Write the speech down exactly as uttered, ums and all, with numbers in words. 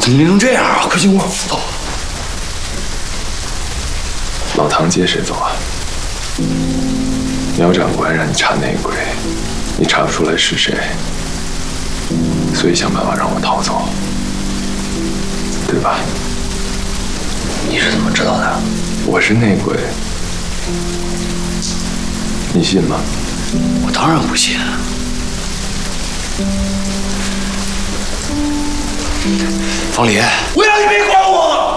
怎么淋成这样啊？快进屋，走。 老唐接谁走啊？苗长官让你查内鬼，你查不出来是谁，所以想办法让我逃走，对吧？ 你是怎么知道的？ 我是内鬼，你信吗？ 我当然不信。方离， 我要你别管我！